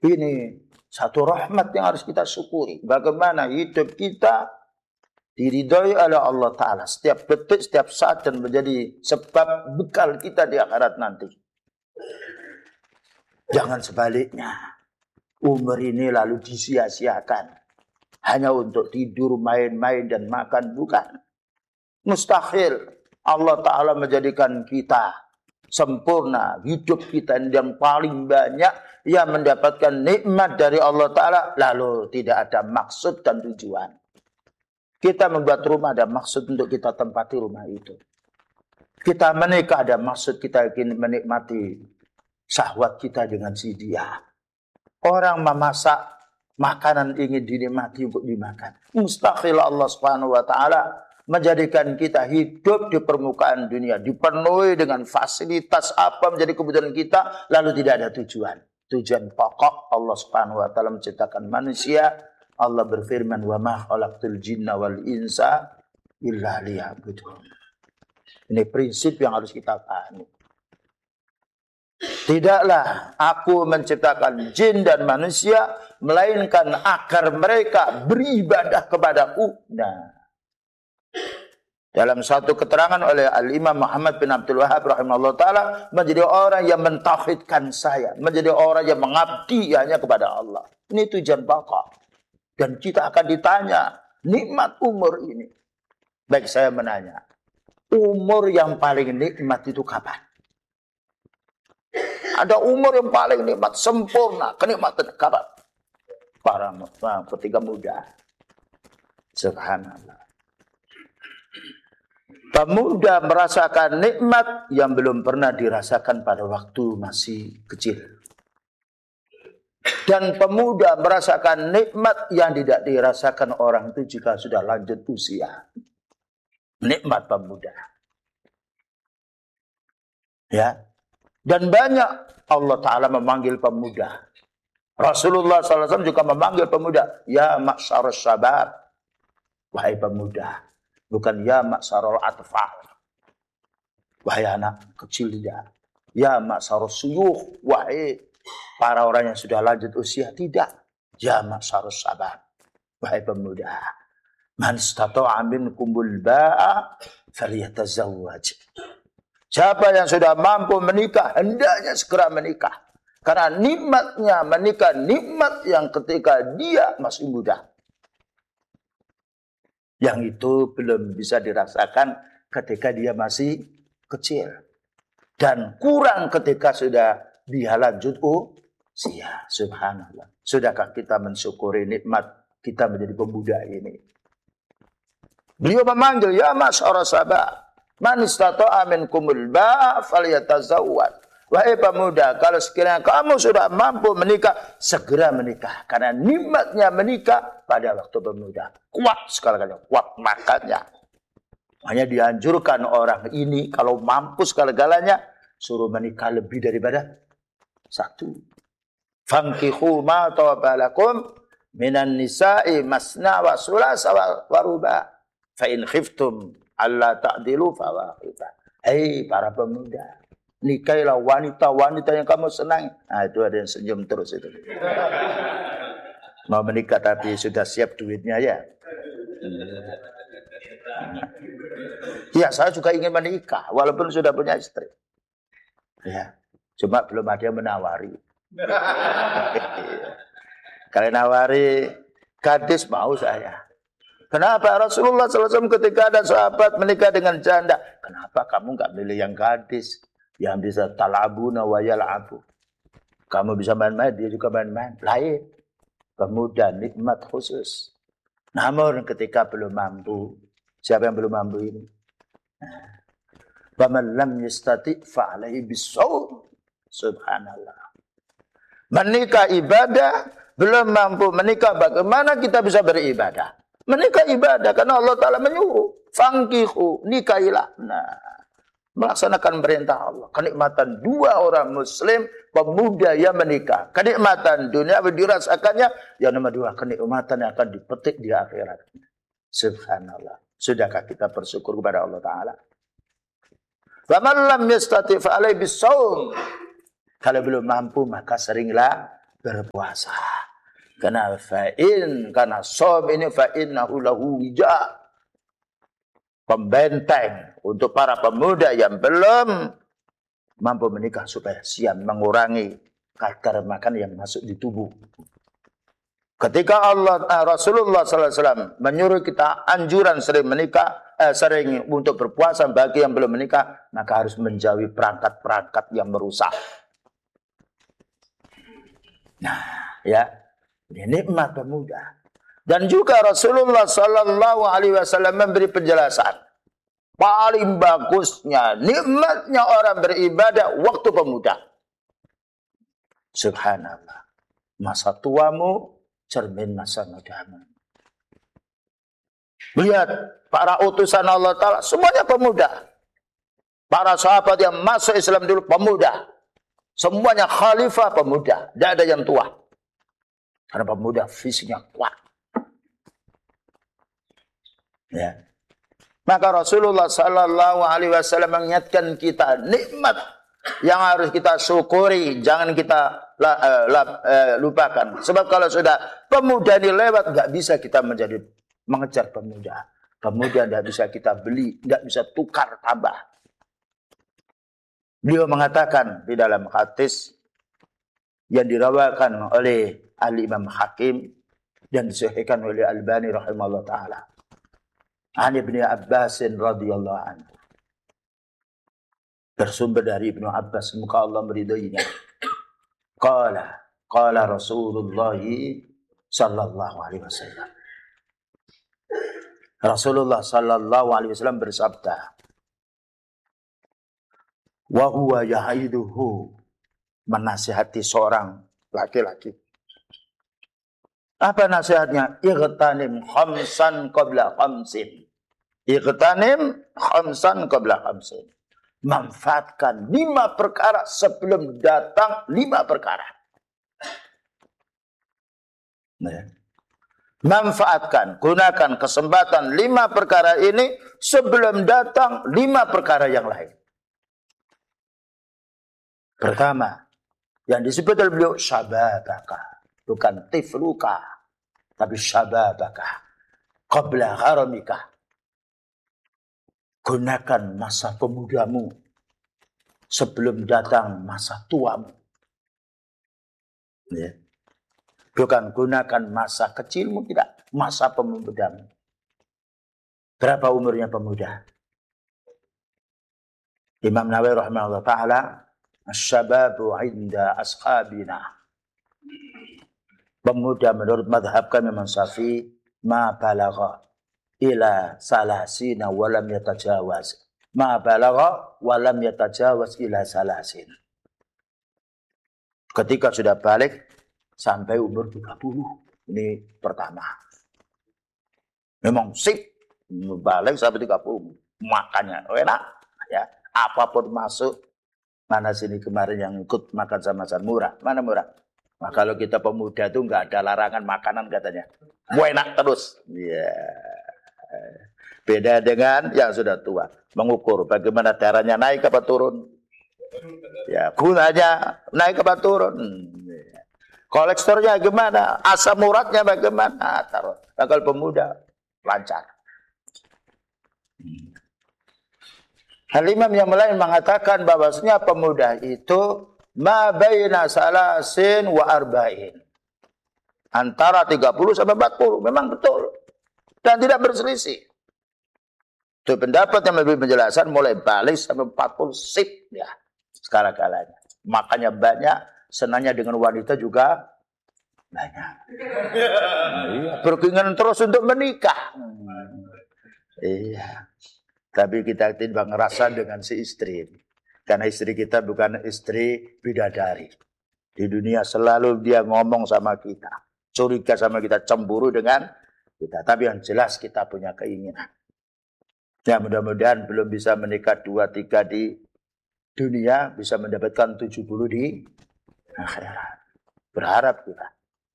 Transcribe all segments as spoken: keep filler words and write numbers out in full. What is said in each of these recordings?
Ini satu rahmat yang harus kita syukuri. Bagaimana hidup kita diridhoi oleh Allah Ta'ala setiap detik, setiap saat, dan menjadi sebab bekal kita di akhirat nanti. Jangan sebaliknya. Umur ini lalu disia-siakan hanya untuk tidur, main-main, dan makan. Bukan. Mustahil Allah Ta'ala menjadikan kita sempurna. Hidup kita yang paling banyak yang mendapatkan nikmat dari Allah Ta'ala, lalu tidak ada maksud dan tujuan. Kita membuat rumah ada maksud untuk kita tempati rumah itu. Kita menikah ada maksud kita ingin menikmati syahwat kita dengan si dia. Orang memasak makanan ingin dinikmati untuk dimakan. Mustahil Allah Subhanahu wa taala menjadikan kita hidup di permukaan dunia dipenuhi dengan fasilitas apa menjadi kebutuhan kita, lalu tidak ada tujuan. Tujuan pokok Allah Subhanahu wa taala menciptakan manusia. Allah berfirman, "Wa ma khalaqtul jinna wal insa illa liya'budun." Ini prinsip yang harus kita pahami. Tidaklah aku menciptakan jin dan manusia melainkan agar mereka beribadah kepadaku. Nah, dalam satu keterangan oleh Al-Imam Muhammad bin Abdul Wahhab rahimahullah ta'ala, menjadi orang yang mentauhidkan saya, menjadi orang yang mengabdi hanya kepada Allah. Ini tujuan pokok. Dan kita akan ditanya nikmat umur ini. Baik, saya menanya, umur yang paling nikmat itu kapan? Ada umur yang paling nikmat, sempurna, kenikmatan kapan? Para ketika muda. Subhanallah. Pemuda merasakan nikmat yang belum pernah dirasakan pada waktu masih kecil. Dan pemuda merasakan nikmat yang tidak dirasakan orang itu jika sudah lanjut usia. Nikmat pemuda. Ya. Dan banyak Allah Ta'ala memanggil pemuda. Rasulullah sallallahu alaihi wasallam juga memanggil pemuda. Ya ma'syarus syabab. Wahai pemuda. Bukan ya ma'syarul atfal. Wahai anak kecil dia. Ya ma'syarus suyuh. Wahai para orang yang sudah lanjut usia. Tidak. Ya ma'syarus syabab. Wahai pemuda. Man istata'a minkumul ba'a falyatazawwaj. Siapa yang sudah mampu menikah, hendaknya segera menikah. Karena nikmatnya menikah, nikmat yang ketika dia masih muda. Yang itu belum bisa dirasakan ketika dia masih kecil. Dan kurang ketika sudah dia lanjut usia. Subhanallah. Sudahkah kita mensyukuri nikmat kita menjadi pemuda ini? Beliau memanggil, ya masyarakat sahabat. Man istata'a minkumul ba'a falyatazawwaj. Wahai pemuda, kalau sekiranya kamu sudah mampu menikah, segera menikah. Karena nikmatnya menikah pada waktu pemuda. Kuat sekali-kali, kuat makannya. Hanya dianjurkan orang ini kalau mampu sekali-galanya suruh menikah lebih daripada satu. Fankihu ma tawabalakum minan nisa'i masna wa sulasa wa ruba. Fa in khiftum Allah ta'dilu fawahidah. Hei para pemuda, nikailah wanita-wanita yang kamu senang. Nah, itu ada yang senyum terus itu. Mau menikah tapi sudah siap duitnya ya. Ya, saya juga ingin menikah walaupun sudah punya istri. Ya, cuma belum ada yang menawari. Kalau nawari gadis mau saya. Kenapa Rasulullah sallallahu alaihi wasallam ketika ada sahabat menikah dengan janda, kenapa kamu nggak milih yang gadis yang bisa talabuna wa yal'abu? Kamu bisa main-main, dia juga main-main. Lain. Pemuda nikmat khusus. Namun ketika belum mampu, siapa yang belum mampu ini? Faman lam yastati' fa 'alaihi bis-shaum. Subhanallah. Menikah ibadah, belum mampu menikah, bagaimana kita bisa beribadah? Menikah ibadah karena Allah Ta'ala menyuruh. Fangkihu, nikahilah. Nah, melaksanakan perintah Allah. Kenikmatan dua orang muslim, pemuda yang menikah. Kenikmatan dunia dirasakannya. Yang nomor dua, kenikmatan yang akan dipetik di akhirat. Subhanallah. Sudahkah kita bersyukur kepada Allah Ta'ala? Faman lam yastati' fa 'alaihi bis-shaum. Kalau belum mampu, maka seringlah berpuasa. Karena fa'in, karena som ini fa'innahu lahu wija. Pembenteng untuk para pemuda yang belum mampu menikah supaya siap mengurangi kadar makan yang masuk di tubuh. Ketika Allah Rasulullah sallallahu alaihi wasallam menyuruh kita anjuran sering menikah, eh, sering untuk berpuasa bagi yang belum menikah, maka harus menjauhi perangkat-perangkat yang merusak. Nah, ya, ini nikmat pemuda. Dan juga Rasulullah sallallahu alaihi wasallam memberi penjelasan. Paling bagusnya, nikmatnya orang beribadah waktu pemuda. Subhanallah. Masa tuamu cermin masa mudamu. Lihat para utusan Allah Ta'ala semuanya pemuda. Para sahabat yang masuk Islam dulu pemuda. Semuanya khalifah pemuda. Tidak ada yang tua. Karena pemuda fisiknya kuat. Ya. Maka Rasulullah Sallallahu Alaihi Wasallam mengingatkan kita nikmat yang harus kita syukuri, jangan kita la, uh, la, uh, lupakan. Sebab kalau sudah pemuda ini lewat, nggak bisa kita menjadi mengejar pemuda. Pemuda nggak bisa kita beli, nggak bisa tukar tambah. Beliau mengatakan di dalam hadis yang dirawakan oleh ahli Imam Hakim dan disahihkan oleh Albani rahimahullah taala. An Ibnu Abbas radhiyallahu anhu. Bersumber dari Ibnu Abbas, semoga Allah meridainya. Qala, qala Rasulullah sallallahu alaihi wasallam. Rasulullah sallallahu alaihi wasallam bersabda, wa huwa ya'iduhu, menasihati seorang laki-laki. Apa nasihatnya? Ightanim khamsan qabla khamsin. Ightanim khamsan qabla khamsin. Manfaatkan lima perkara sebelum datang lima perkara. Nah. Manfaatkan, gunakan kesempatan lima perkara ini sebelum datang lima perkara yang lain. Pertama, yang disebut oleh beliau syababaka, bukan tifluka, tapi syababaka qabla haramika. Gunakan masa pemudamu sebelum datang masa tuamu. Ya. Bukan gunakan masa kecilmu, tidak. Masa pemudamu. Berapa umurnya pemuda? Imam Nawawi rahimahullah ta'ala, asyababu inda ashabina. Pemuda menurut madhab kami Imam Syafi'i, ma balagha ila salasina walam yatajawaz. Ma balagha walam yatajawaz ila salasin. Ketika sudah balik sampai umur tiga puluh. Ini pertama. Memang sip. Balik sampai tiga puluh. Makannya enak. Ya. Apapun masuk. Mana sini kemarin yang ikut makan sama-sama murah. Mana murah? Nah, kalau kita pemuda itu nggak ada larangan makanan katanya. Mau enak terus. Ya. Beda dengan yang sudah tua. Mengukur bagaimana darahnya naik apa turun. Ya, gunanya naik apa turun. Ya. Kolesterolnya gimana? Asam uratnya bagaimana? Taruh. Bakal pemuda lancar. Hal imam yang lain mengatakan bahwasanya pemuda itu ma baina salasin wa arba'in. Antara tiga puluh sampai empat puluh. Memang betul. Dan tidak berselisih. Itu pendapat yang lebih menjelaskan mulai balik sampai empat puluh sip ya. Sekala-kalanya. Makanya banyak. Senangnya dengan wanita juga banyak. Iya, berkeinginan terus untuk menikah. Hmm. Iya. Tapi kita tidak ngerasa dengan si istri. Karena istri kita bukan istri bidadari. Di dunia selalu dia ngomong sama kita. Curiga sama kita, cemburu dengan kita. Tapi yang jelas kita punya keinginan. Ya mudah-mudahan belum bisa menikah dua tiga di dunia. Bisa mendapatkan tujuh puluh di akhirat. Berharap kita.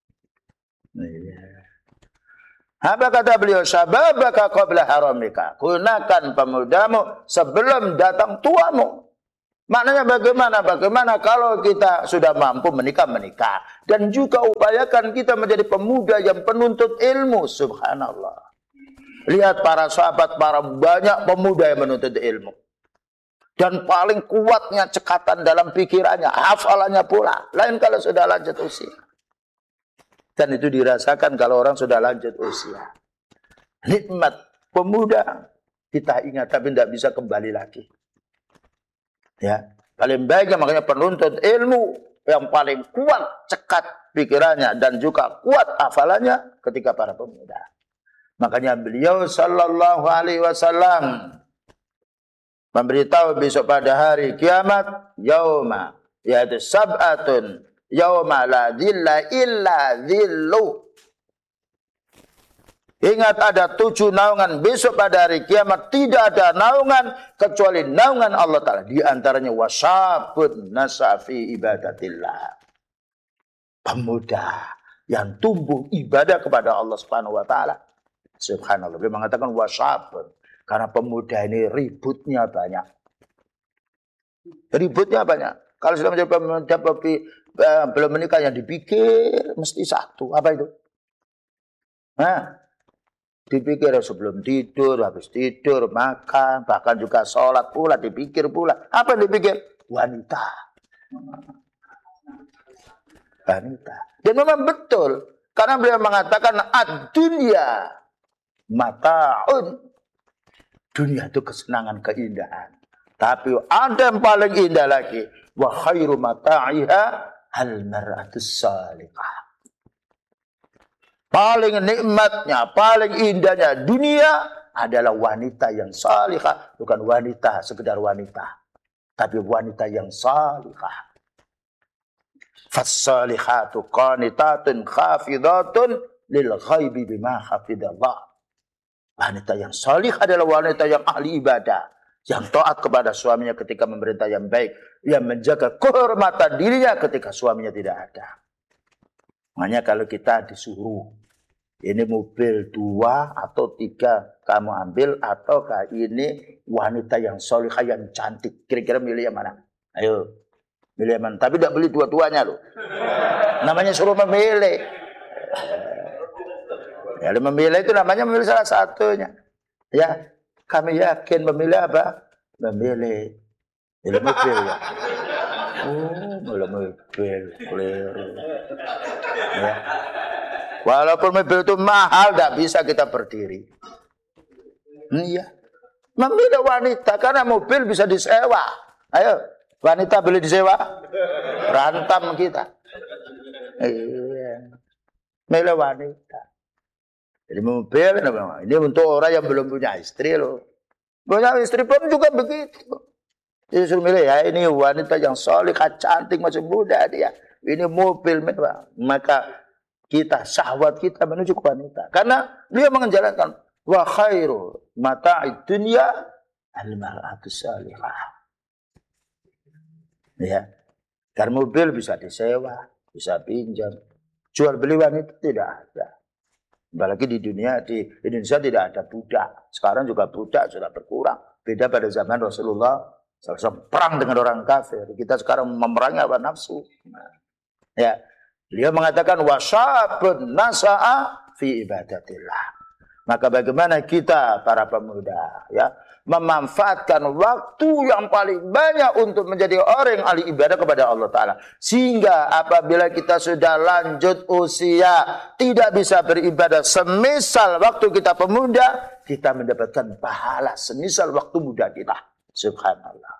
Iya. Apa kata beliau? Syababaka qabla haramika. Gunakan pemudamu sebelum datang tuamu. Maknanya bagaimana? Bagaimana kalau kita sudah mampu menikah, menikah. Dan juga upayakan kita menjadi pemuda yang penuntut ilmu. Subhanallah. Lihat para sahabat, para banyak pemuda yang menuntut ilmu. Dan paling kuatnya cekatan dalam pikirannya, hafalannya pula. Lain kalau sudah lanjut usia. Dan itu dirasakan kalau orang sudah lanjut usia. Nikmat pemuda kita ingat tapi tidak bisa kembali lagi. Ya, paling baiknya makanya penuntut ilmu yang paling kuat cekat pikirannya dan juga kuat hafalannya ketika para pemuda. Makanya beliau sallallahu alaihi wasallam memberitahu besok pada hari kiamat, yauma yaitu sab'atun yauma la dhilla illa dhillu. Ingat ada tujuh naungan besok pada hari kiamat, tidak ada naungan kecuali naungan Allah Ta'ala. Di antaranya wasabun nasafi ibadatillah. Pemuda yang tumbuh ibadah kepada Allah Subhanahu Wa Ta'ala. Subhanallah. Dia mengatakan wasabun. Karena pemuda ini ributnya banyak. Ributnya banyak. Kalau sudah menjadi pemuda belum menikah yang dipikir mesti satu. Apa itu? Nah. Dipikir sebelum tidur, habis tidur, makan, bahkan juga sholat pula, dipikir pula. Apa yang dipikir? Wanita. Wanita. Dan memang betul. Karena beliau mengatakan, ad-dunya mata'un. Dunia itu kesenangan, keindahan. Tapi ada yang paling indah lagi. Wa khairu mata'iha al-mar'atus salihah. Paling nikmatnya, paling indahnya dunia adalah wanita yang salihah. Bukan wanita, sekedar wanita. Tapi wanita yang salihah. Fassalihatu qanitatun khafidatun lil ghaibi bima hafidallah. Wanita yang salihah adalah wanita yang ahli ibadah. Yang taat kepada suaminya ketika memerintah yang baik. Yang menjaga kehormatan dirinya ketika suaminya tidak ada. Makanya kalau kita disuruh, ini mobil dua atau tiga kamu ambil, ataukah ini wanita yang solihah yang cantik, kira-kira milih yang mana? Ayo, milih yang mana? Tapi tidak beli dua-duanya loh. Namanya suruh memilih. Ya, memilih itu namanya memilih salah satunya. Ya, kami yakin memilih apa? Memilih, milih mobil ya. Oh, milih mobil, keliru. Ya. Walaupun mobil itu mahal, tidak bisa kita berdiri. Iya. Memilih wanita, karena mobil bisa disewa. Ayo, wanita boleh disewa? Rantam kita. Iya. Milih wanita. Jadi mobil, ini untuk orang yang belum punya istri loh. Punya istri pun juga begitu. Jadi suruh milih, ya ini wanita yang solihah, cantik, masih muda dia. Ini mobil mewah. Maka kita, syahwat kita menuju ke wanita. Karena dia menjalankan wa khairu mata'id dunya al-mar'atus salihah. Ya. Karena mobil bisa disewa, bisa pinjam. Jual beli wanita tidak ada. Apalagi di dunia, di Indonesia tidak ada budak. Sekarang juga budak sudah berkurang. Beda pada zaman Rasulullah sallallahu alaihi wasallam perang dengan orang kafir. Kita sekarang memerangi hawa nafsu. Nah, ya. Beliau mengatakan wasyabun nasa'a fi ibadatillah. Maka bagaimana kita para pemuda ya memanfaatkan waktu yang paling banyak untuk menjadi orang yang ahli ibadah kepada Allah Ta'ala. Sehingga apabila kita sudah lanjut usia tidak bisa beribadah semisal waktu kita pemuda, kita mendapatkan pahala semisal waktu muda kita. Subhanallah.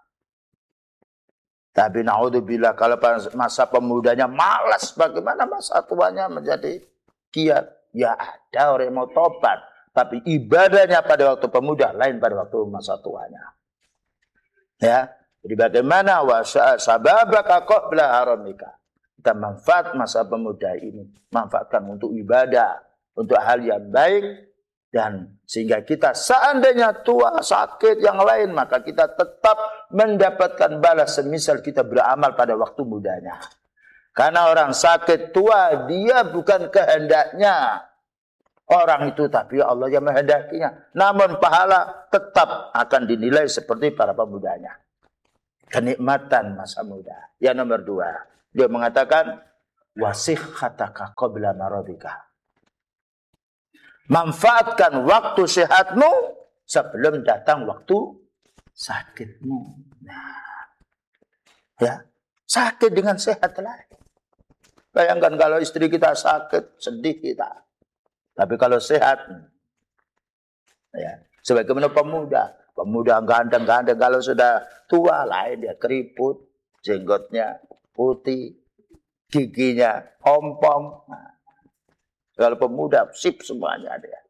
Tapi na'udzubillah kalau masa pemudanya malas, bagaimana masa tuanya menjadi giat? Ya ada orang yang mau tobat, tapi ibadahnya pada waktu pemuda lain pada waktu masa tuanya. Ya, jadi bagaimana wasababaka qabla haramika? Kita manfaat masa pemuda ini, manfaatkan untuk ibadah, untuk hal yang baik. Dan sehingga kita seandainya tua, sakit, yang lain, maka kita tetap mendapatkan balas semisal kita beramal pada waktu mudanya. Karena orang sakit tua, dia bukan kehendaknya orang itu, tapi Allah yang menghendakinya. Namun pahala tetap akan dinilai seperti para pemudanya. kenikmatan masa muda. Yang nomor dua, dia mengatakan wasihhataka qabla maradika. Manfaatkan waktu sehatmu sebelum datang waktu sakitmu. Nah, ya, sakit dengan sehat lagi. Bayangkan kalau istri kita sakit, sedih kita. Tapi kalau sehat, ya, sebagaimana pemuda, pemuda ganteng-ganteng, kalau sudah tua lain dia keriput, jenggotnya putih, giginya ompong. Nah, kalau pemuda sip semuanya ada.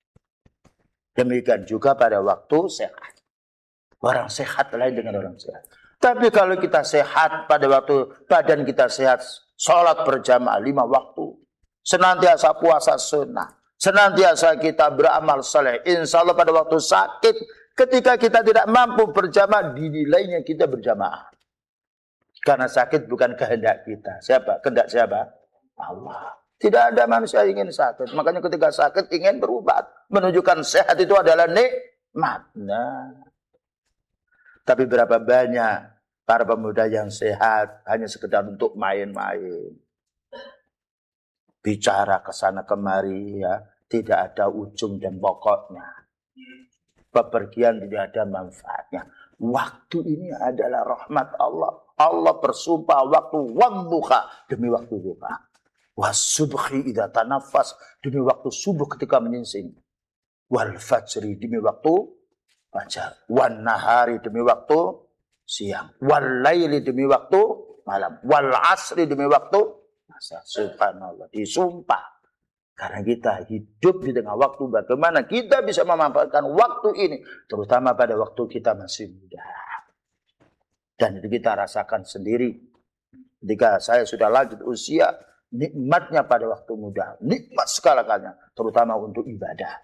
Demikian juga pada waktu sehat. Orang sehat lain dengan orang sehat. Tapi kalau kita sehat pada waktu badan kita sehat, sholat berjamaah lima waktu, senantiasa puasa sunnah, senantiasa kita beramal saleh, insya Allah pada waktu sakit, ketika kita tidak mampu berjamaah, dinilainya kita berjamaah. Karena sakit bukan kehendak kita. Siapa? Kehendak siapa? Allah. Tidak ada manusia yang ingin sakit. Makanya ketika sakit ingin berobat. Menunjukkan sehat itu adalah nikmat. Nah. Tapi berapa banyak para pemuda yang sehat hanya sekedar untuk main-main. Bicara ke sana kemari ya, tidak ada ujung dan pokoknya. Bepergian tidak ada manfaatnya. Waktu ini adalah rahmat Allah. Allah bersumpah waktu wadduha, demi waktu duha. Wasubhi idza tanaffas, demi waktu subuh ketika menyingsing. Wal fajri, demi waktu fajar. Wan nahari, demi waktu siang. Wal laili, demi waktu malam. Wal asri, demi waktu masa. Subhanallah, disumpah. Karena kita hidup di tengah waktu, bagaimana kita bisa memanfaatkan waktu ini, terutama pada waktu kita masih muda. Dan itu kita rasakan sendiri. Ketika saya sudah lanjut usia, nikmatnya pada waktu muda, nikmat sekali-kalinya, terutama untuk ibadah.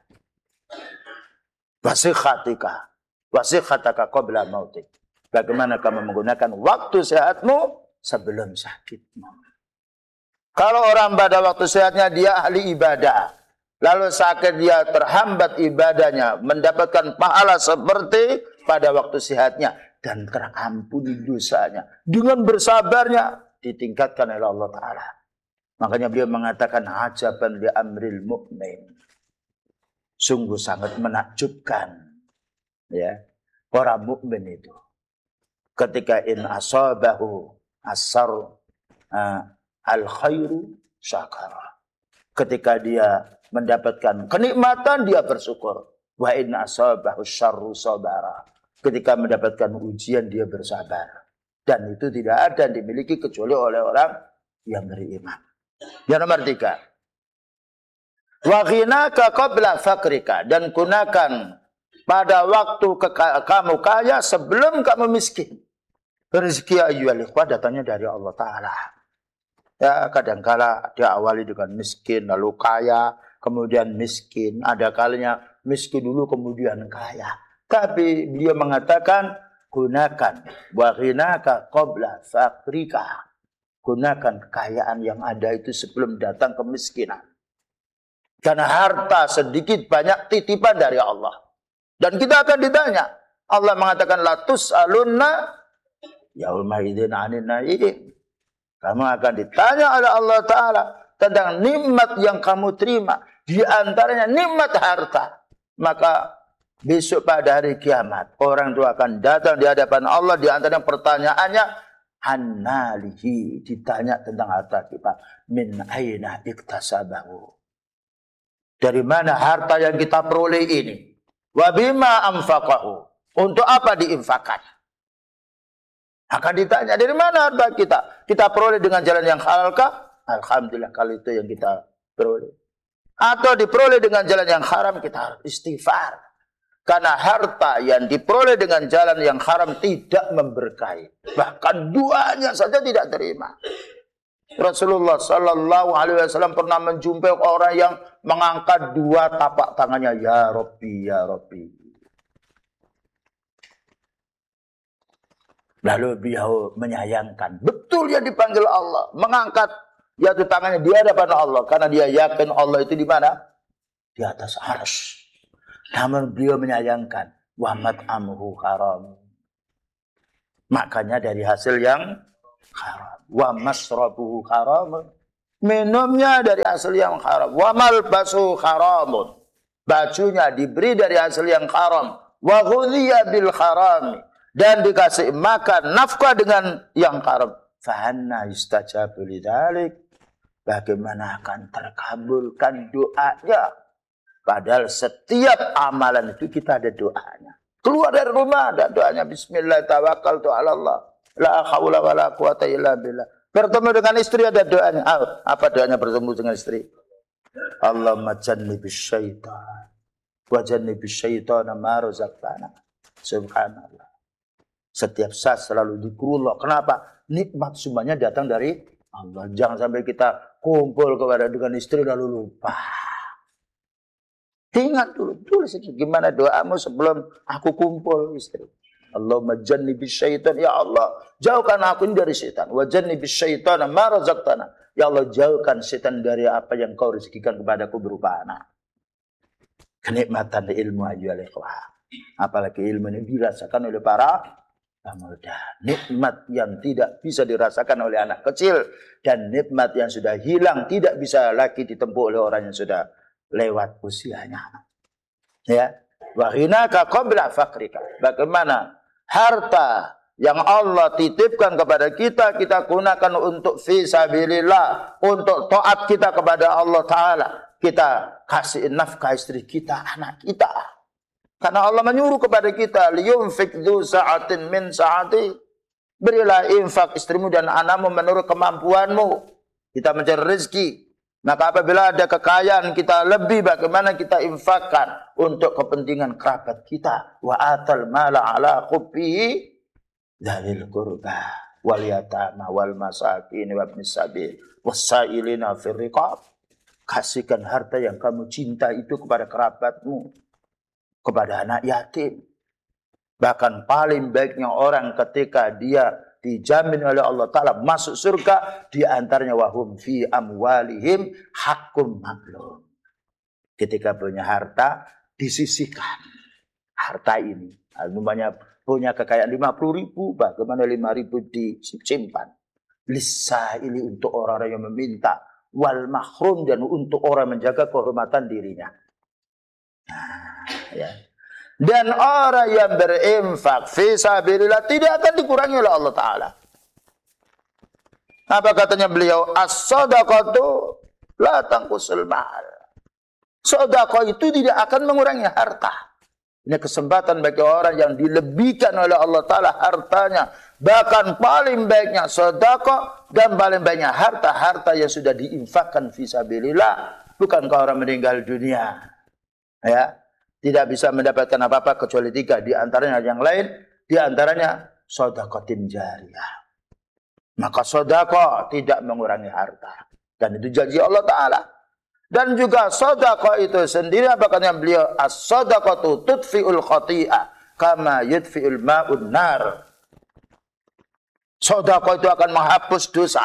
Wasihhatika, wasihhataka qabla mautik. Bagaimana kamu menggunakan waktu sehatmu sebelum sakitmu. Kalau orang pada waktu sehatnya dia ahli ibadah, lalu sakit dia terhambat ibadahnya, mendapatkan pahala seperti pada waktu sehatnya dan terampuni dosanya. Dengan bersabarnya ditingkatkan oleh Allah Ta'ala. Makanya beliau mengatakan ajaban li amril mu'min. Sungguh sangat menakjubkan ya orang mukmin itu. Ketika in asabahu asar uh, al khairu syakara. Ketika dia mendapatkan kenikmatan dia bersyukur. Wa in asabahu syarru sabara. Ketika mendapatkan ujian dia bersabar. Dan itu tidak ada yang dimiliki kecuali oleh orang yang beriman. Yang nomor tiga. Wa ghinaka qabla fakrika, dan gunakan pada waktu kamu kaya sebelum kamu miskin. Rezeki ayyuhal ikhwah datangnya dari Allah Ta'ala. Ya, kadangkala dia awali dengan miskin lalu kaya, kemudian miskin. Ada kalanya miskin dulu kemudian kaya. Tapi beliau mengatakan gunakan wa ghinaka qabla fakrika. Gunakan kekayaan yang ada itu sebelum datang kemiskinan. Karena harta sedikit banyak titipan dari Allah. Dan kita akan ditanya. Allah mengatakan la tus'alunna yauma idzin 'anin na'im. Kamu akan ditanya oleh Allah Ta'ala tentang nikmat yang kamu terima. Di antaranya nikmat harta. Maka besok pada hari kiamat orang itu akan datang di hadapan Allah. Di antaranya pertanyaannya annalihi, ditanya tentang harta kita. Min aina iktasabahu, dari mana harta yang kita peroleh ini? Wa bima anfaqahu, untuk apa diinfakkan? Akan ditanya dari mana harta kita? Kita peroleh dengan jalan yang halalkah? Alhamdulillah kalau itu yang kita peroleh. Atau diperoleh dengan jalan yang haram, kita harus istighfar. Karena harta yang diperoleh dengan jalan yang haram tidak memberkahi. Bahkan duanya saja tidak terima. Rasulullah Sallallahu Alaihi Wasallam pernah menjumpai orang yang mengangkat dua tapak tangannya, ya Rabbi, ya Rabbi. Lalu beliau menyayangkan, betul dia dipanggil Allah, mengangkat yaitu tangannya di hadapan Allah, karena dia yakin Allah itu di mana? Di atas arsy. Namun beliau menyayangkan, wa mat'amuhu haram. Makanya dari hasil yang haram. Wa masrabuhu haram. Minumnya dari hasil yang haram. Wa malbasuhu haramun. Bajunya diberi dari hasil yang haram. Wa ghudhiya bil haram. Dan dikasih makan nafkah dengan yang haram. Fahanna yustajabu lidzalik. Bagaimana akan terkabulkan doanya? Padahal setiap amalan itu kita ada doanya. Keluar dari rumah ada doanya. Bismillah tawakkaltu ala Allah. La haula wa la quwata illa billah. Bertemu dengan istri ada doanya. Ah, apa doanya bertemu dengan istri? Allahumma jannibis syaitan. Wa jannibis syaitana ma razaqtana. Subhanallah. Setiap saat selalu zikrullah. Kenapa? Nikmat semuanya datang dari Allah. Jangan sampai kita kumpul kepada dengan istri lalu lupa. Ingat dulu, tulis itu gimana doamu sebelum aku kumpul istri. Allahumma jannibis syaitan, ya Allah, jauhkan aku ini dari setan. Wa jannibis syaitana ma razaqtana. Ya Allah, jauhkan setan dari apa yang kau rezekikan kepadaku berupa anak. Kenikmatan ilmu ayyuhal ikhwah. Apalagi ilmu ini dirasakan oleh para pemuda. Nikmat yang tidak bisa dirasakan oleh anak kecil dan nikmat yang sudah hilang tidak bisa lagi ditempuh oleh orang yang sudah lewat usianya. Ya, wa ghinaka qabla faqrika. Bagaimana harta yang Allah titipkan kepada kita kita gunakan untuk fisabilillah, untuk taat kita kepada Allah taala. Kita kasih nafkah istri kita, anak kita. Karena Allah menyuruh kepada kita, liyunfik dzu sa'atin min sa'ati. Berilah infak istrimu dan anakmu menurut kemampuanmu. Kita mencari rezeki. Maka apabila ada kekayaan kita lebih, bagaimana kita infakkan untuk kepentingan kerabat kita. Wa atal mala ala hubbihi dzil qurba wal yatama wal masakin wa ibnis sabil wasailina fir riqab. Kasihkan harta yang kamu cinta itu kepada kerabatmu, kepada anak yatim. Bahkan paling baiknya orang ketika dia dijamin oleh Allah Ta'ala masuk surga, di antaranya wahum fi amwalihim hakum maklum. Ketika punya harta, disisihkan harta ini. Namanya punya kekayaan lima puluh ribu, bagaimana lima ribu disimpan. Lisa ini untuk orang-orang yang meminta. Wal mahrum, dan untuk orang menjaga kehormatan dirinya. Nah, ya. Dan orang yang berinfak fisabilillah tidak akan dikurangi oleh Allah Ta'ala. Apa katanya beliau? As-sadaqatu la tanqusul mal. Sedekah itu tidak akan mengurangi harta. Ini kesempatan bagi orang yang dilebihkan oleh Allah Ta'ala hartanya. Bahkan paling baiknya sedekah dan paling baiknya harta-harta yang sudah diinfakkan fisabilillah. Bukankah orang meninggal dunia, ya, tidak bisa mendapatkan apa-apa kecuali tiga. Di antaranya yang lain, di antaranya sedekatin jariyah. Maka sedekah tidak mengurangi harta. Dan itu janji Allah Ta'ala. Dan juga sedekah itu sendiri, apa katanya beliau? As-sadaqatu tudfi'ul khati'ah kama yudfi'ul ma'un nar. Sedekah itu akan menghapus dosa.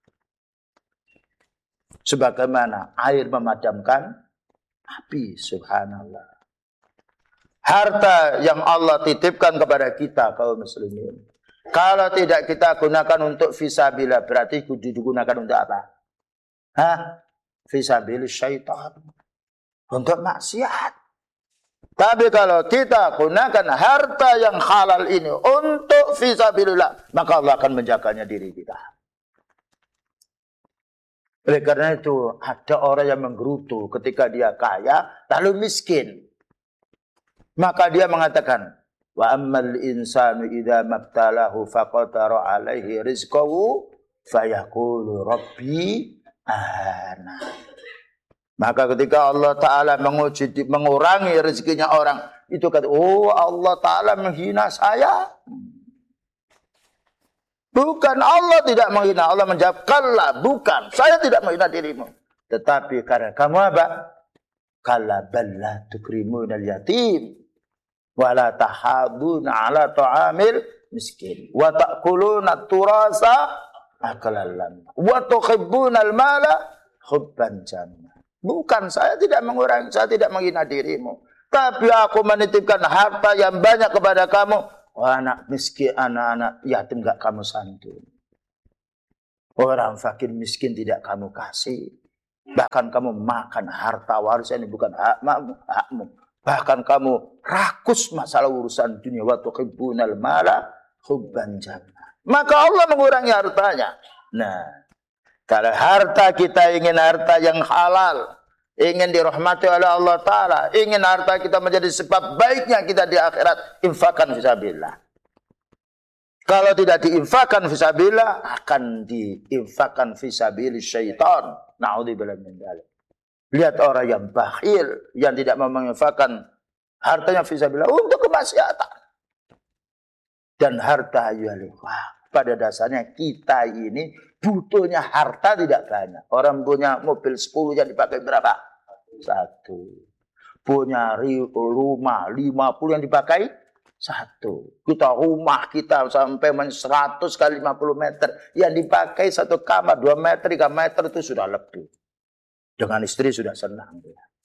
Sebagaimana air memadamkan api, subhanallah. Harta yang Allah titipkan kepada kita kaum muslimin, kalau tidak kita gunakan untuk fisabilillah, berarti digunakan untuk apa? Hah? Fisabilillah syaitan, untuk maksiat. Tapi kalau kita gunakan harta yang halal ini untuk fisabilillah, maka Allah akan menjaganya diri kita. Oleh karena itu, ada orang yang menggerutu ketika dia kaya lalu miskin. Maka dia mengatakan, wa ammal insanu idza mabtalahu faqadara alaihi rizqahu fayaqulu rabbi ahana. Maka ketika Allah Ta'ala menguji, mengurangi rezekinya orang, itu kata, oh Allah Ta'ala menghina saya. Bukan, Allah tidak menghina. Allah menjawab, kalla, bukan, saya tidak menghina dirimu. Tetapi karena kamu apa? Kalla balla tukrimunal yatim wala tahaduna ala ta'amil miskin wa ta'kuluna turasa akalan wa tuhibbuna al-mala hubban jamma. Bukan, saya tidak mengurangi, saya tidak menghina dirimu, tapi aku menitipkan harta yang banyak kepada kamu anak miskin, anak-anak yatim gak kamu santun. Orang fakir miskin tidak kamu kasih. Bahkan kamu makan harta warisan ini bukan hakmu, hakmu. Bahkan kamu rakus masalah urusan dunia. Wa tuhibbunal mala hubban jamma. Maka Allah mengurangi hartanya. Nah, kalau harta kita ingin harta yang halal, ingin dirahmati oleh Allah Ta'ala, ingin harta kita menjadi sebab baiknya kita di akhirat, infakkan fisabilillah. Kalau tidak diinfakkan fisabilillah, akan diinfakkan fisabilil syaitan. Na'udzubillah min dzalik. Lihat orang yang bakhil, yang tidak mau menginfakkan hartanya fisabilillah untuk kemaksiatan. Dan harta ayyuhal, pada dasarnya kita ini butuhnya harta tidak banyak. Orang punya mobil sepuluh yang dipakai berapa? Satu. Punya rumah lima puluh yang dipakai satu. Kita rumah kita sampai seratus kali lima puluh meter. Yang dipakai satu kamar dua meter, tiga meter itu sudah lebih. Dengan istri sudah senang.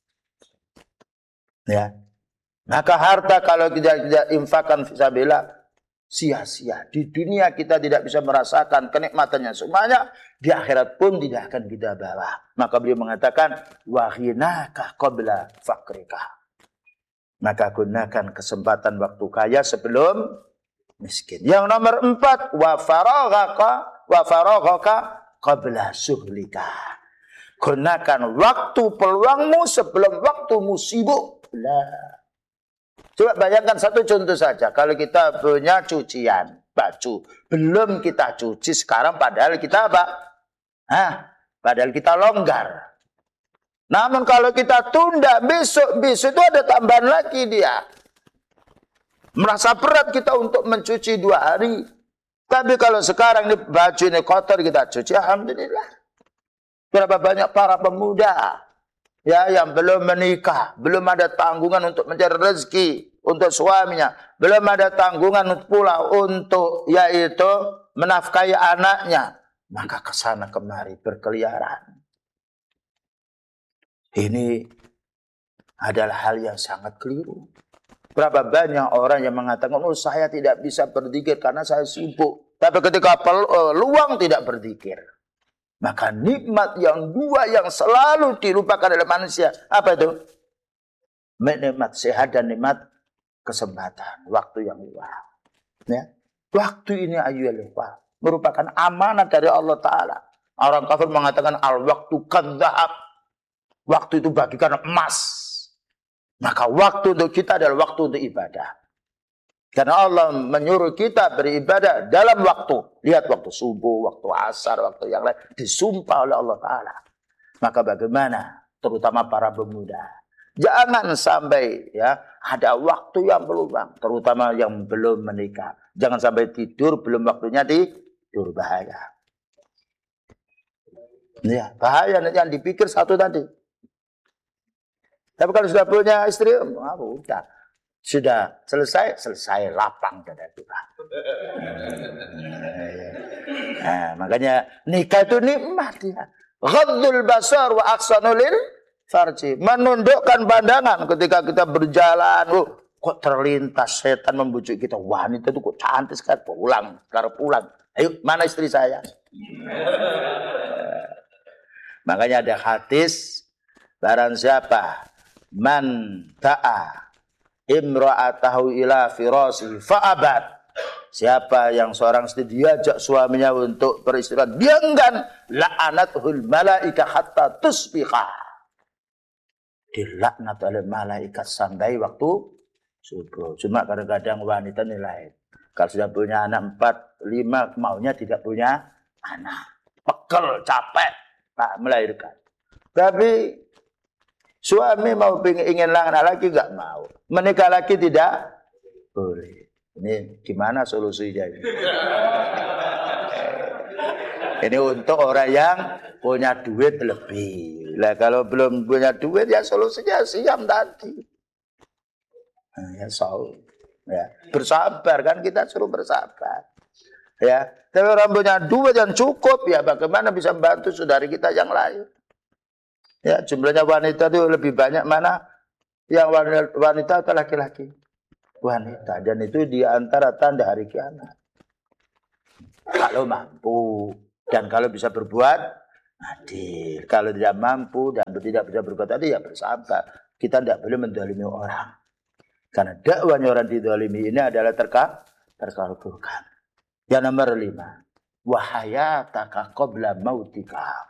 Ya. Maka harta kalau tidak tidak infakkan fisabilillah, sia-sia. Di dunia kita tidak bisa merasakan kenikmatannya semuanya, di akhirat pun tidak akan kita bawa. Maka beliau mengatakan, wa ghinaka qabla fakrika. Maka gunakan kesempatan waktu kaya sebelum miskin. Yang nomor empat, wa faraghaka wa faraghaka qabla suhlika. Gunakan waktu peluangmu sebelum waktumu sibuk. Lah. Coba bayangkan satu contoh saja. Kalau kita punya cucian baju, belum kita cuci sekarang padahal kita apa? Hah? Padahal kita longgar. Namun kalau kita tunda besok, besok itu ada tambahan lagi dia. Merasa berat kita untuk mencuci dua hari. Tapi kalau sekarang ini baju ini kotor kita cuci, alhamdulillah. Berapa banyak para pemuda ya yang belum menikah, belum ada tanggungan untuk mencari rezeki untuk suaminya, belum ada tanggungan pula untuk yaitu menafkahi anaknya, maka kesana kemari berkeliaran. Ini adalah hal yang sangat keliru. Berapa banyak orang yang mengatakan, oh saya tidak bisa berzikir karena saya sibuk. Tapi ketika peluang tidak berzikir. Maka nikmat yang dua yang selalu dilupakan oleh manusia. Apa itu? Nikmat sehat dan nikmat kesempatan. Waktu yang luang. Ya. Waktu ini ayyuhal merupakan amanah dari Allah Ta'ala. Orang kafir mengatakan al-waktu kadzahab. Waktu itu bagikan emas. Maka waktu untuk kita adalah waktu untuk ibadah. Karena Allah menyuruh kita beribadah dalam waktu. Lihat waktu subuh, waktu asar, waktu yang lain. Disumpah oleh Allah Ta'ala. Maka bagaimana? Terutama para pemuda. Jangan sampai ya ada waktu yang peluang. Terutama yang belum menikah. Jangan sampai tidur belum waktunya tidur. Bahaya. Ya, bahaya yang dipikir satu tadi. Tapi kalau sudah punya istri, oh, udah. Sudah selesai, selesai lapang dada kita. Nah, makanya nikah itu nikmat ya. Ghaddul basar wa ahsanul farji. Menundukkan pandangan ketika kita berjalan. Oh, kok terlintas setan membujuk kita. Wanita itu kok cantik sekali. Pulang, sekarang pulang. Ayo, mana istri saya? Makanya ada hadis. Barang siapa man ta'a imra'atahu ila firasi fa'abad. Siapa yang seorang istri diajak suaminya untuk beristirahat, dia enggan, la'anathul malaika hatta tusbiha. Dilaknat oleh malaikat sampai waktu subuh. Cuma kadang-kadang wanita ini lain. Kalau sudah punya anak empat, lima, maunya tidak punya anak. Pekel, capek, tak melahirkan. Tapi suami mau ingin anak lagi enggak mau. Menikah lagi tidak boleh. Ini gimana solusinya ini? Ini untuk orang yang punya duit lebih. Lah kalau belum punya duit ya solusinya siam tadi. Nah, ya so, ya bersabar kan, kita suruh bersabar. Ya, tapi orang punya duit yang cukup ya bagaimana bisa membantu saudari kita yang lain? Ya, jumlahnya wanita itu lebih banyak mana yang wanita atau laki-laki? wanita. Dan itu di antara tanda hari kiamat. Kalau mampu dan kalau bisa berbuat adil. Kalau tidak mampu dan tidak bisa berbuat adil, ya bersabar. Kita tidak boleh mendolimi orang. Karena dakwanya orang didolimi ini adalah terka, terkalkulkan. Yang nomor lima. Wahayataka qabla mautika.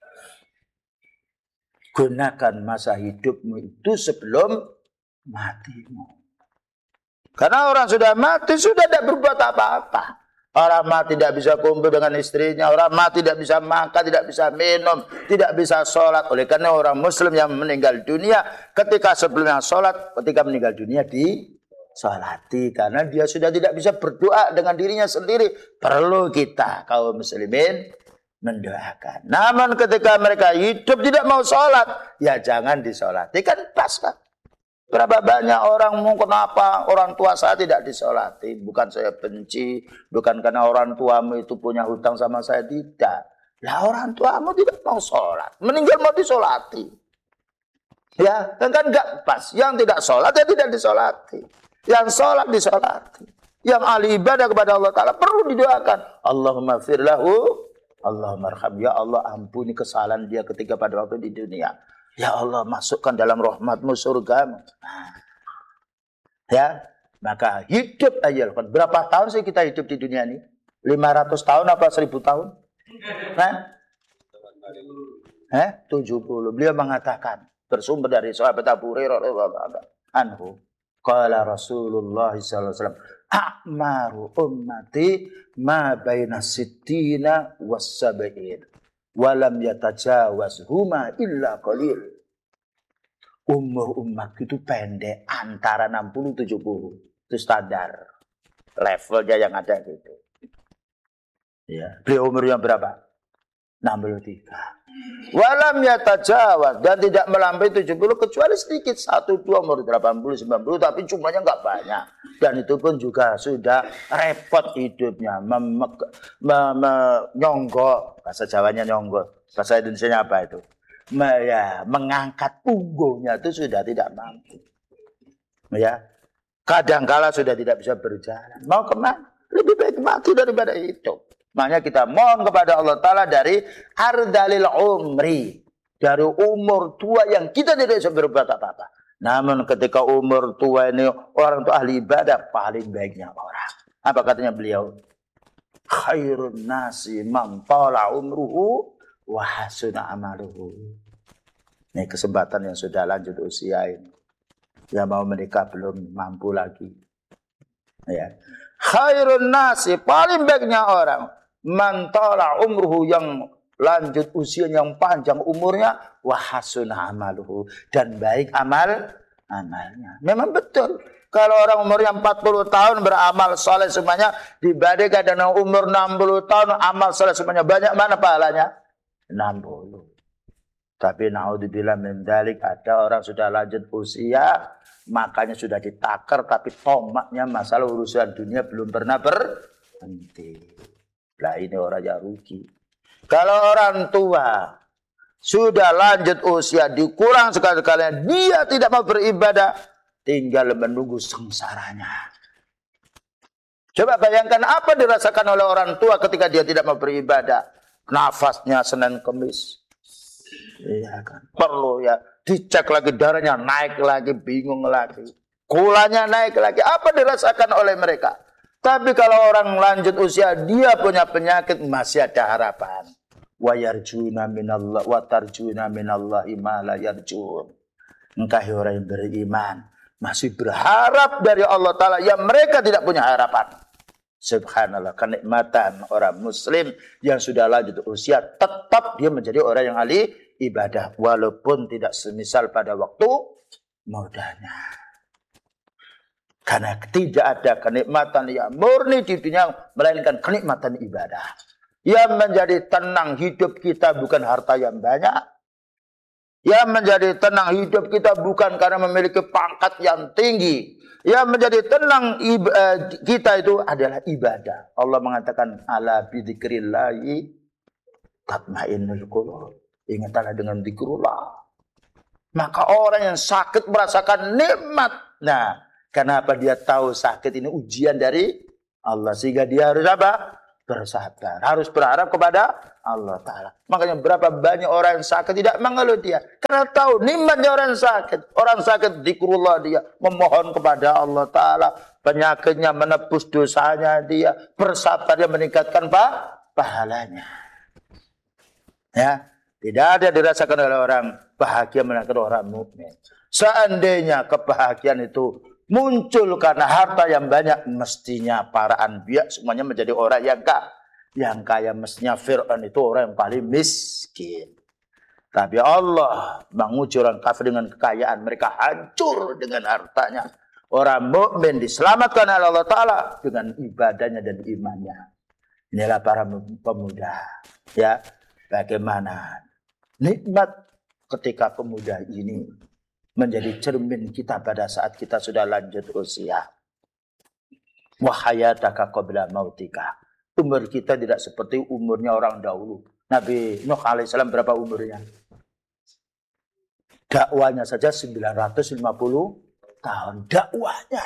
Gunakan masa hidupmu itu sebelum matimu. Karena orang sudah mati, sudah tidak berbuat apa-apa. Orang mati tidak bisa kumpul dengan istrinya. Orang mati tidak bisa makan, tidak bisa minum, tidak bisa sholat. Oleh karena orang muslim yang meninggal dunia, ketika sebelumnya sholat, ketika meninggal dunia disolati. Karena dia sudah tidak bisa berdoa dengan dirinya sendiri. Perlu kita kaum muslimin mendoakan. Namun ketika mereka hidup tidak mau sholat, ya jangan disolati. Kan pas kan? Berapa banyak orang mau kenapa orang tua saya tidak disolati? Bukan saya benci, bukan karena orang tuamu itu punya hutang sama saya, tidak. Lah orang tuamu tidak mau sholat, meninggal mau disolati. Ya, kan enggak pas. Yang tidak sholat ya tidak disolati. Yang sholat disolati. Yang ahli ibadah kepada Allah Ta'ala perlu didoakan. Allahumma firlahu, Allahumma arham. Ya Allah ampuni kesalahan dia ketika pada waktu di dunia. Ya Allah masukkan dalam rahmatmu surgamu. Nah, ya, maka hidup aja. Berapa tahun sih kita hidup di dunia ini? lima ratus tahun apa seribu tahun? Nah, eh, tujuh puluh. Beliau mengatakan, bersumber dari sahabat Abu Hurairah anhu, qala Rasulullah sallallahu alaihi wasallam, a'maru ummati ma baina sittina was sab'in. Walam yatajawaz huma illa qalil. Umur umat itu pendek antara enam puluh tujuh puluh. Itu standar. Levelnya yang ada gitu. Ya, beliau umurnya berapa? enam puluh tiga. Walam yatajawaz, dan tidak melampaui tujuh puluh kecuali sedikit, satu dua umur delapan puluh sembilan puluh, tapi jumlahnya enggak banyak. Dan itu pun juga sudah repot hidupnya, menyonggok, bahasa Jawanya nyonggok, bahasa Indonesianya apa itu? Me, ya, mengangkat punggungnya itu sudah tidak mampu. Ya, kadangkala sudah tidak bisa berjalan. Mau kemana? Lebih baik mati daripada hidup. Makanya kita mohon kepada Allah Ta'ala dari ardalil umri. Dari umur tua yang kita tidak bisa berbuat apa-apa. Namun ketika umur tua ini orang itu ahli ibadah, paling baiknya orang. Apa katanya beliau? Khairun nasi man tala umruhu wa hasuna amaluhu. Ini kesempatan yang sudah lanjut usia ini. Yang mau menikah belum mampu lagi. Ya. Khairun nasi, paling baiknya orang. Man tala umruhu, yang lanjut usia yang panjang umurnya, wa hasuna amaluhu, dan baik amal amalnya. Memang betul. Kalau orang umurnya empat puluh tahun beramal soleh semuanya, dibandingkan dengan umur enam puluh tahun amal soleh semuanya, banyak mana pahalanya? enam puluh. Tapi naudzubillah min dzalik, ada orang sudah lanjut usia, makanya sudah ditakar, tapi tomaknya masalah urusan dunia belum pernah berhenti. Lah ini orang yang rugi. Kalau orang tua sudah lanjut usia, dikurang sekali-kali, dia tidak mau beribadah, tinggal menunggu sengsaranya. Coba bayangkan apa dirasakan oleh orang tua ketika dia tidak mau beribadah. Nafasnya Senin Kemis. Iya kan. Perlu ya dicek lagi, darahnya naik lagi, bingung lagi. Gulanya naik lagi. Apa dirasakan oleh mereka? Tapi kalau orang lanjut usia, dia punya penyakit, masih ada harapan. Wa yarjuna minallah wa tarjuna minallahi ma la yarjun. Engkau orang yang beriman masih berharap dari Allah Ta'ala yang mereka tidak punya harapan. Subhanallah, kenikmatan orang muslim yang sudah lanjut usia, tetap dia menjadi orang yang ahli ibadah, walaupun tidak semisal pada waktu mudanya. Karena tidak ada kenikmatan yang murni di dunia, melainkan kenikmatan ibadah. Yang menjadi tenang hidup kita bukan harta yang banyak. Yang menjadi tenang hidup kita bukan karena memiliki pangkat yang tinggi. Yang menjadi tenang kita itu adalah ibadah. Allah mengatakan, ala bidzikrillahi tatmainnul qulub. Ingatlah dengan zikrullah. Maka orang yang sakit merasakan nikmat. Nah, Kenapa dia tahu sakit ini ujian dari Allah. Sehingga dia harus apa? Bersabar. Harus berharap kepada Allah Ta'ala. Makanya berapa banyak orang yang sakit tidak mengeluh dia. Karena tahu nikmatnya orang sakit. Orang sakit zikrullah dia. Memohon kepada Allah Ta'ala. Penyakitnya menebus dosanya dia. Bersabar dia meningkatkan pa pahalanya. Ya, tidak ada dirasakan oleh orang bahagia melainkan orang mukmin. Seandainya kebahagiaan itu muncul karena harta yang banyak, mestinya para anbiya semuanya menjadi orang yang kaya. Yang kaya mestinya Fir'aun itu orang yang paling miskin. Tapi Allah menguji orang kafir dengan kekayaan, mereka hancur dengan hartanya. Orang mukmin diselamatkan oleh Allah Ta'ala dengan ibadahnya dan imannya. Inilah para pemuda. Ya, bagaimana nikmat ketika pemuda ini menjadi cermin kita pada saat kita sudah lanjut usia. Wa hayataka qabla mautika. Umur kita tidak seperti umurnya orang dahulu. Nabi Nuh alaihissalam berapa umurnya? Dakwanya saja sembilan ratus lima puluh tahun. Dakwanya.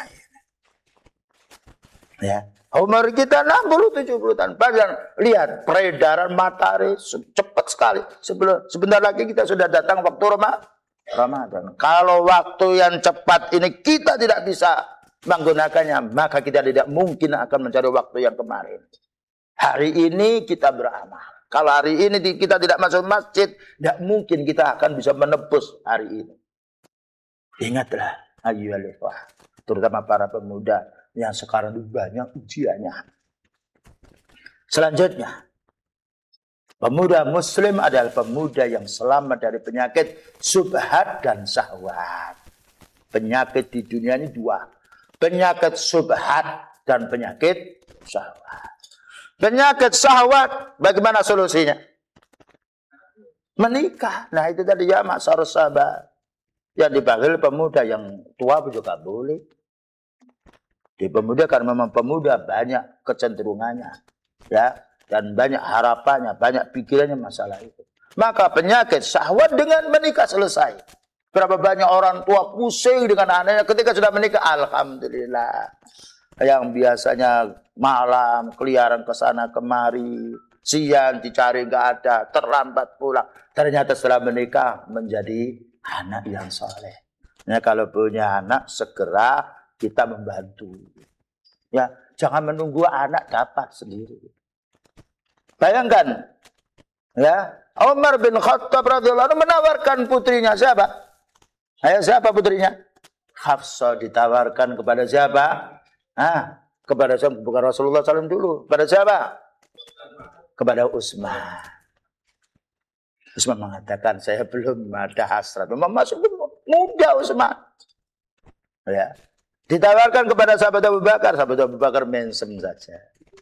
Ya. Umur kita enam puluh tujuh puluh tahun. Bahkan lihat peredaran matahari cepat sekali. Sebelum sebentar lagi kita sudah datang waktu Ramadan. Kalau waktu yang cepat ini kita tidak bisa menggunakannya, maka kita tidak mungkin akan mencari waktu yang kemarin. Hari ini kita beramal. Kalau hari ini kita tidak masuk masjid, tidak mungkin kita akan bisa menebus hari ini. Ingatlah, ayyuhal ikhwah, terutama para pemuda yang sekarang banyak ujiannya. Selanjutnya, pemuda muslim adalah pemuda yang selamat dari penyakit subhat dan syahwat. Penyakit di dunia ini dua. Penyakit subhat dan penyakit syahwat. Penyakit syahwat, bagaimana solusinya? Menikah. Nah itu tadi ya masyarakat sahabat. Yang dipanggil pemuda, yang tua juga boleh. Di pemuda karena memang pemuda banyak kecenderungannya. Ya, dan banyak harapannya, banyak pikirannya masalah itu. Maka penyakit syahwat dengan menikah selesai. Berapa banyak orang tua pusing dengan anaknya ketika sudah menikah. Alhamdulillah. Yang biasanya malam keliaran ke sana kemari, siang dicari nggak ada, terlambat pulang. Ternyata setelah menikah menjadi anak yang soleh. Nah, kalau punya anak segera kita membantu. Ya, jangan menunggu anak dapat sendiri. Bayangkan, ya, Umar bin Khattab radhiyallahu anhu menawarkan putrinya siapa? Ayo siapa putrinya? Hafsah ditawarkan kepada siapa? Ah, kepada siapa? Bukan Rasulullah shallallahu alaihi wasallam dulu. Kepada siapa? Kepada Utsman. Utsman mengatakan saya belum ada hasrat. Memang masuk muda Utsman. Ya. Ditawarkan kepada sahabat Abu Bakar, sahabat Abu Bakar mensem saja.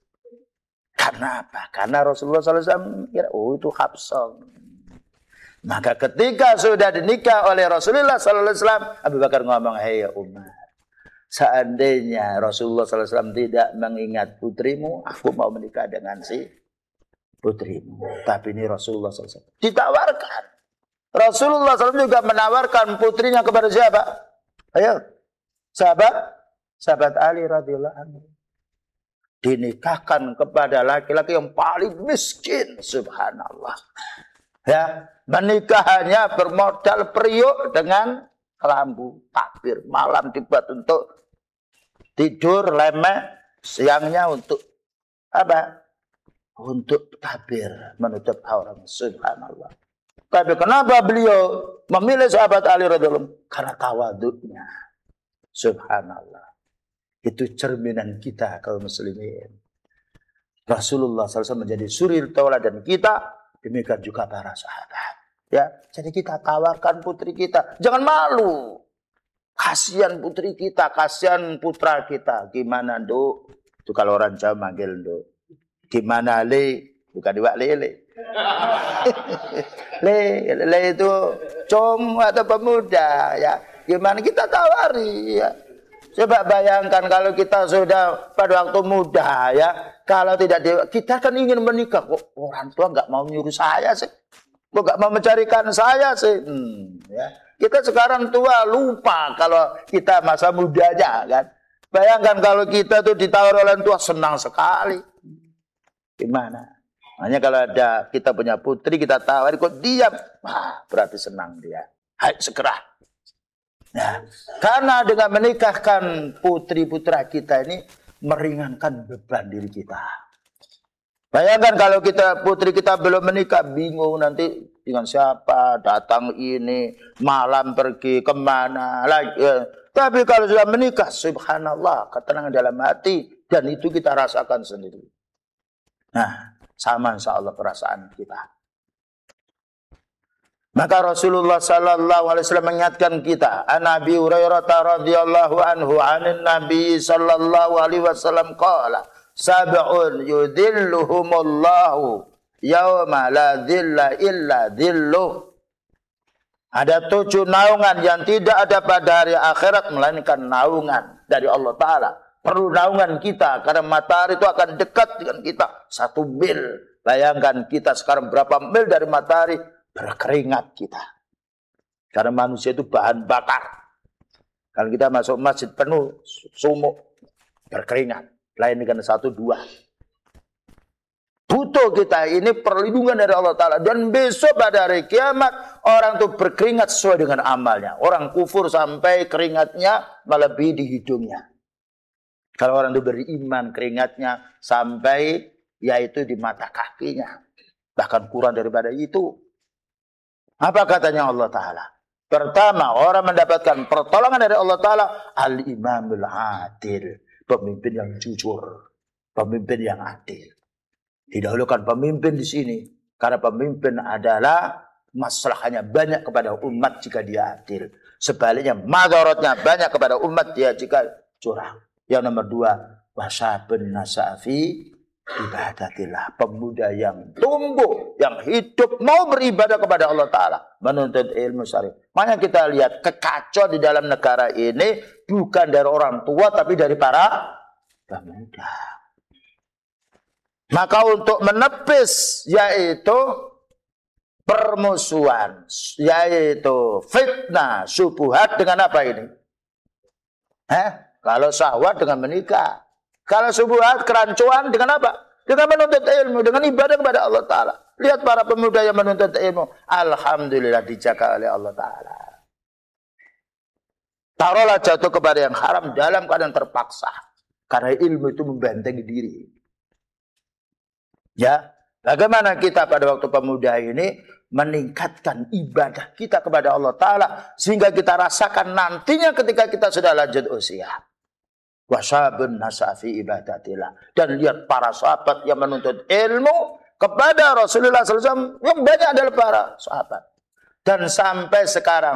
Karena apa? Karena Rasulullah shallallahu alaihi wasallam kira, oh itu Hafsah. Maka ketika sudah dinikah oleh Rasulullah shallallahu alaihi wasallam, Abu Bakar ngomong, hei Umar, seandainya Rasulullah shallallahu alaihi wasallam tidak mengingat putrimu, aku mau menikah dengan si putrimu. Tapi ini Rasulullah shallallahu alaihi wasallam ditawarkan. Rasulullah shallallahu alaihi wasallam juga menawarkan putrinya kepada siapa? Ayo, sahabat, sahabat Ali radhiyallahu anhu. Dinikahkan kepada laki-laki yang paling miskin, subhanallah. Ya, menikahannya bermodal periuk dengan kelambu takbir. Malam dibuat untuk tidur lemek, siangnya untuk apa? Untuk takbir, menutup aurat, subhanallah. Tapi kenapa beliau memilih sahabat Ali radhiyallahu anhu? Karena tawaduknya, subhanallah. Itu cerminan kita kaum muslimin. Rasulullah shallallahu alaihi wasallam menjadi suri tauladan kita, demikian juga para sahabat. Ya, jadi kita tawarkan putri kita, jangan malu. Kasihan putri kita, kasihan putra kita. Gimana, Nduk? Itu kalau orang Jawa manggil Nduk. Gimana, Le? Bukan diwak lele. Le, le itu com atau pemuda, ya. Gimana kita tawari, ya. Coba bayangkan kalau kita sudah pada waktu muda, ya, kalau tidak di, kita kan ingin menikah, kok orang tua nggak mau nyuruh saya sih, Kok gak mau mencarikan saya sih? Hmm, ya. Kita sekarang tua, lupa kalau kita masa mudanya kan. Bayangkan kalau kita tuh ditawar oleh tua, senang sekali. Gimana? Hanya kalau ada kita punya putri, kita tawar, kok diam. Wah, berarti senang dia. Hai, segera. Nah, karena dengan menikahkan putri-putra kita ini, meringankan beban diri kita. Bayangkan kalau kita putri kita belum menikah, bingung nanti dengan siapa, datang ini, malam pergi kemana lagi. Ya. Tapi kalau sudah menikah, subhanallah, ketenangan dalam hati, dan itu kita rasakan sendiri. Nah, sama insya Allah perasaan kita. Maka Rasulullah Sallallahu Alaihi Wasallam mengingatkan kita, An Abi Hurairah radhiyallahu anhu, anin Nabi Sallallahu Alaihi Wasallam qala, sab'un yudhilluhumullahu yawma la dhilla illa dhilluh. Ada tujuh naungan yang tidak ada pada hari akhirat melainkan naungan dari Allah Ta'ala. Perlu naungan kita karena matahari itu akan dekat dengan kita satu mil. Bayangkan kita sekarang berapa mil dari matahari, berkeringat kita. Karena manusia itu bahan bakar. Kalau kita masuk masjid penuh sumuk, berkeringat. Lain dengan satu dua. Butuh kita ini perlindungan dari Allah Ta'ala. Dan besok pada hari kiamat, orang itu berkeringat sesuai dengan amalnya. Orang kufur sampai keringatnya melebihi di hidungnya. Kalau orang itu beriman, keringatnya sampai yaitu di mata kakinya. Bahkan kurang daripada itu. Apa katanya Allah Ta'ala? Pertama, orang mendapatkan pertolongan dari Allah Ta'ala. Al-imamul adil. Pemimpin yang jujur. Pemimpin yang adil. Didahulukan pemimpin di sini. Karena pemimpin adalah masalahnya banyak kepada umat jika dia adil. Sebaliknya, madaratnya banyak kepada umat dia jika curang. Yang nomor dua, wasyabun nasafi ibadatillah. Pemuda yang tumbuh, yang hidup, mau beribadah kepada Allah Ta'ala. Menuntut ilmu syar'i. Makanya kita lihat kekacau di dalam negara ini bukan dari orang tua, tapi dari para pemuda. Maka untuk menepis yaitu permusuhan, yaitu fitnah, syubhat dengan apa ini? Hah? Kalau syahwat dengan menikah. Kalau syubhat, kerancuan dengan apa? Dengan menuntut ilmu, dengan ibadah kepada Allah Ta'ala. Lihat para pemuda yang menuntut ilmu. Alhamdulillah dijaga oleh Allah Ta'ala. Taruhlah jatuh kepada yang haram dalam keadaan terpaksa. Karena ilmu itu membentengi diri. Ya, bagaimana kita pada waktu pemuda ini meningkatkan ibadah kita kepada Allah Ta'ala. Sehingga kita rasakan nantinya ketika kita sudah lanjut usia. Wasyabun nasafi ibadatillah. Dan lihat para sahabat yang menuntut ilmu kepada Rasulullah sallallahu alaihi wasallam yang banyak adalah para sahabat. Dan sampai sekarang